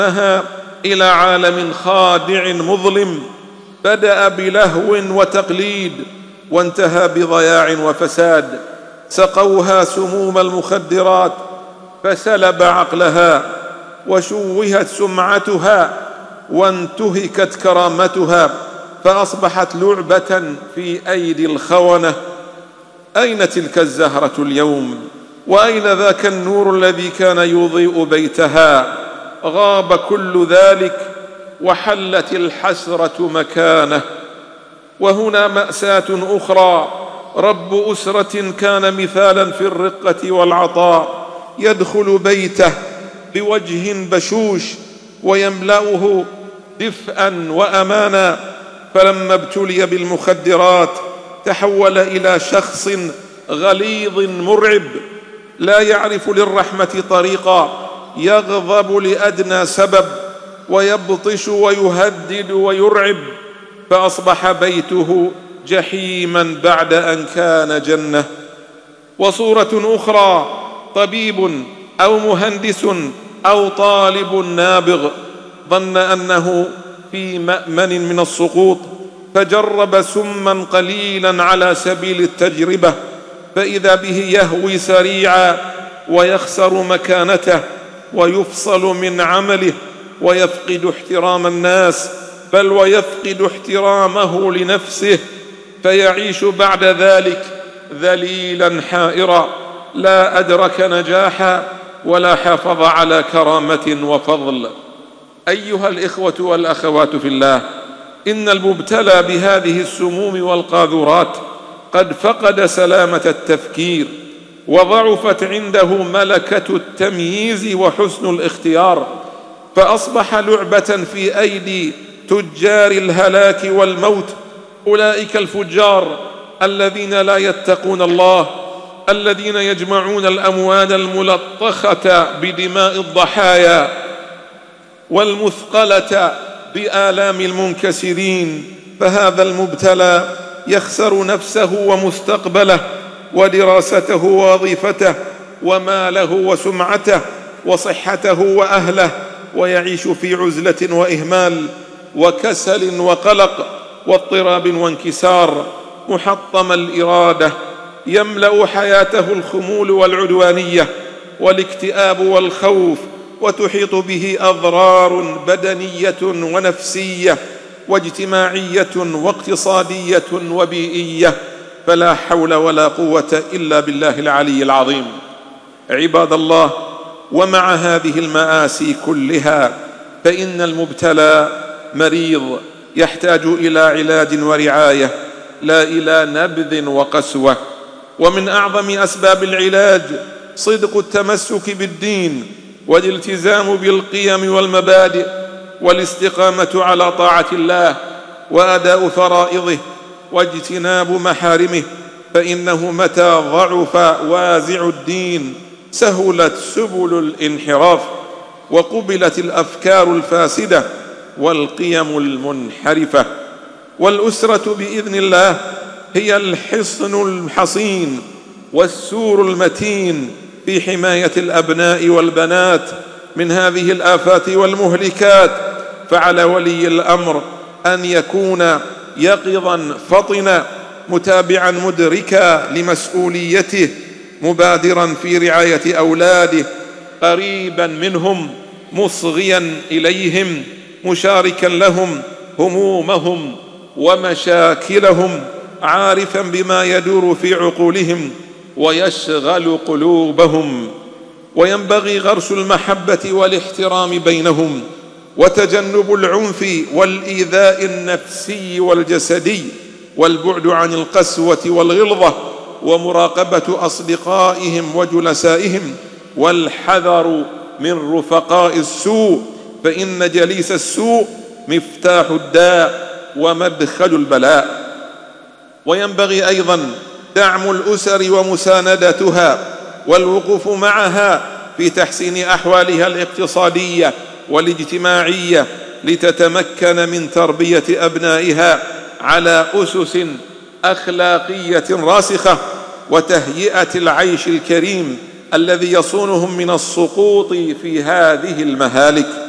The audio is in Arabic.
انتهى إلى عالم خادع مظلم، بدأ بلهو وتقليد وانتهى بضياع وفساد. سقوها سموم المخدرات فسلب عقلها، وشوهت سمعتها وانتهكت كرامتها، فأصبحت لعبة في أيدي الخونة. أين تلك الزهرة اليوم؟ وأين ذاك النور الذي كان يضيء بيتها؟ غاب كل ذلك وحلت الحسرة مكانه. وهنا مأساة أخرى، رب أسرة كان مثالا في الرقة والعطاء، يدخل بيته بوجه بشوش ويملأه دفئا وأمانا، فلما ابتلي بالمخدرات تحول إلى شخص غليظ مرعب، لا يعرف للرحمة طريقا، يغضب لأدنى سبب ويبطش ويهدد ويرعب، فأصبح بيته جحيما بعد أن كان جنة. وصورة أخرى، طبيب أو مهندس أو طالب نابغ ظن أنه في مأمن من السقوط، فجرب سما قليلا على سبيل التجربة، فإذا به يهوي سريعا ويخسر مكانته ويفصل من عمله ويفقد احترام الناس، بل ويفقد احترامه لنفسه، فيعيش بعد ذلك ذليلا حائرا، لا أدرك نجاحا ولا حافظ على كرامة وفضل. أيها الإخوة والأخوات في الله، إن المبتلى بهذه السموم والقاذورات قد فقد سلامة التفكير، وضعفت عنده ملكة التمييز وحسن الاختيار، فأصبح لعبة في أيدي تجار الهلاك والموت. أولئك الفجار الذين لا يتقون الله، الذين يجمعون الأموال الملطخة بدماء الضحايا والمثقلة بآلام المنكسرين، فهذا المبتلى يخسر نفسه ومستقبله ودراسته ووظيفته وماله وسمعته وصحته وأهله، ويعيش في عزلة وإهمال وكسل وقلق واضطراب وانكسار، محطم الإرادة، يملأ حياته الخمول والعدوانية والاكتئاب والخوف، وتحيط به أضرار بدنية ونفسية واجتماعية واقتصادية وبيئية، فلا حول ولا قوة إلا بالله العلي العظيم. عباد الله، ومع هذه المآسي كلها فإن المبتلى مريض يحتاج إلى علاج ورعاية، لا إلى نبذ وقسوة. ومن أعظم أسباب العلاج صدق التمسك بالدين والالتزام بالقيم والمبادئ والاستقامة على طاعة الله وأداء فرائضه واجتناب محارمه، فإنه متى ضعف وازع الدين سهلت سبل الانحراف وقبلت الأفكار الفاسدة والقيم المنحرفة. والأسرة بإذن الله هي الحصن الحصين والسور المتين في حماية الأبناء والبنات من هذه الآفات والمهلكات، فعلى ولي الأمر أن يكون يقظا فطنا متابعا مدركا لمسؤوليته، مبادرا في رعاية أولاده، قريبا منهم مصغيا إليهم، مشاركا لهم همومهم ومشاكلهم، عارفا بما يدور في عقولهم ويشغل قلوبهم. وينبغي غرس المحبة والاحترام بينهم، وتجنب العنف والإيذاء النفسي والجسدي، والبعد عن القسوة والغلظة، ومراقبة أصدقائهم وجلسائهم، والحذر من رفقاء السوء، فإن جليس السوء مفتاح الداء ومدخل البلاء. وينبغي أيضا دعم الأسر ومساندتها والوقوف معها في تحسين أحوالها الاقتصادية والاجتماعية، لتتمكن من تربية أبنائها على أسس أخلاقية راسخة، وتهيئة العيش الكريم الذي يصونهم من السقوط في هذه المهالك.